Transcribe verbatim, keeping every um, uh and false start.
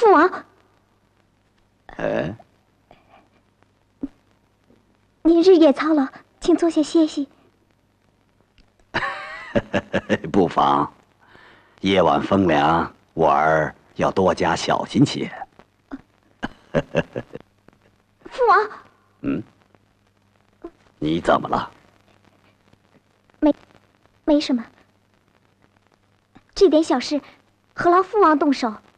父王， 呃， 您日夜操劳，请坐下歇息。 不妨。夜晚风凉，我儿要多加小心些。 父王， 嗯，你怎么了？ 没，没什么。这点小事，何劳父王动手？